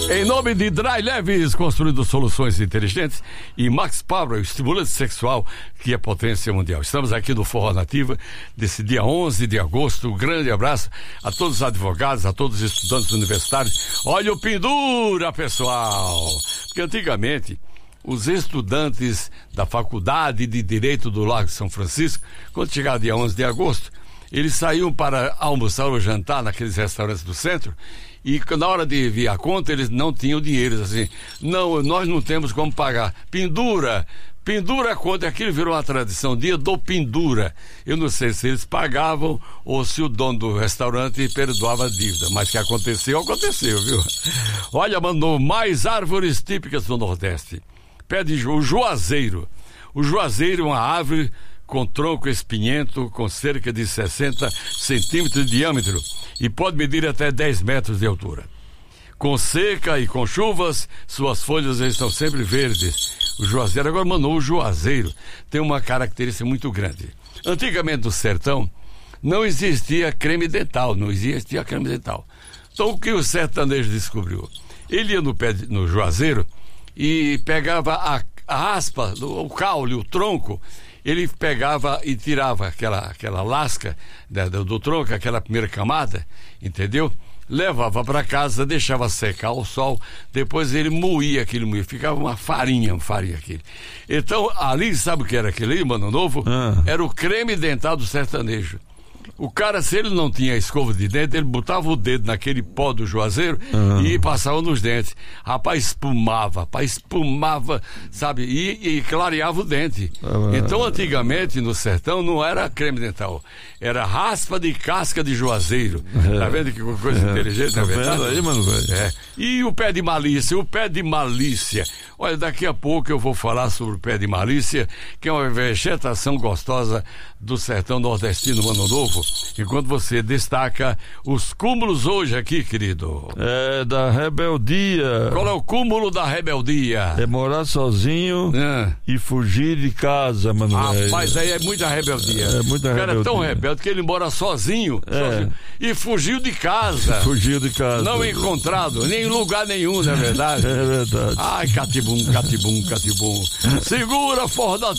Em nome de Dry Leves, construindo soluções inteligentes, e Max Power, estimulante sexual que é potência mundial. Estamos aqui no Forró Nativa, desse dia 11 de agosto. Um grande abraço a todos os advogados, a todos os estudantes universitários. Olha o pendura, pessoal! Porque antigamente, os estudantes da Faculdade de Direito do Largo de São Francisco, quando chegava dia 11 de agosto, eles saíam para almoçar ou jantar naqueles restaurantes do centro. E na hora de vir a conta, eles não tinham dinheiro, assim, não, nós não temos como pagar. Pendura a conta, aquilo virou uma tradição, dia do pendura. Eu não sei se eles pagavam ou se o dono do restaurante perdoava a dívida, mas que aconteceu, viu? Olha, mandou mais árvores típicas do Nordeste. Pede o juazeiro. O juazeiro é uma árvore com tronco espinhento, com cerca de 60 centímetros de diâmetro e pode medir até 10 metros de altura. Com seca e com chuvas, suas folhas estão sempre verdes. O juazeiro, agora mandou o juazeiro, tem uma característica muito grande. Antigamente no sertão, não existia creme dental. Então o que o sertanejo descobriu? Ele ia no juazeiro e pegava a aspa, o caule, o tronco. Ele pegava e tirava aquela lasca do tronco, aquela primeira camada, entendeu? Levava para casa, deixava secar ao sol, depois ele moía aquilo, ficava uma farinha aquilo. Então, ali, sabe o que era aquele aí, Mano Novo? Era o creme dental do sertanejo. O cara, se ele não tinha escova de dente, ele botava o dedo naquele pó do juazeiro e passava nos dentes. Rapaz, espumava, sabe? E clareava o dente. Então, antigamente, no sertão, não era creme dental. Era raspa de casca de juazeiro. Tá vendo que coisa inteligente, não é verdade? Aí, mano, E o pé de malícia. Olha, daqui a pouco eu vou falar sobre o pé de malícia, que é uma vegetação gostosa do sertão nordestino, Mano Novo, enquanto você destaca os cúmulos hoje aqui, querido. É da rebeldia. Qual é o cúmulo da rebeldia? É morar sozinho e fugir de casa, mano. Rapaz, aí é muita rebeldia. O cara é tão rebelde que ele mora sozinho e fugiu de casa. Não encontrado, nem em lugar nenhum, não é verdade? É verdade. Ai, catibum. Segura, Forró